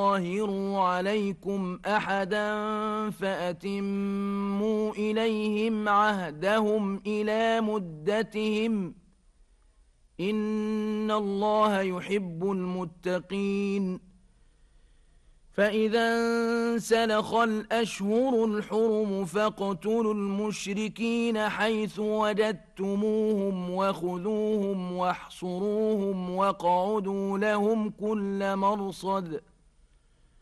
يظاهروا عليكم أحدا فأتموا إليهم عهدهم إلى مدتهم إن الله يحب المتقين فإذا انسلخ الأشهر الحرم فاقتلوا المشركين حيث وجدتموهم وخذوهم واحصروهم واقعدوا لهم كل مرصد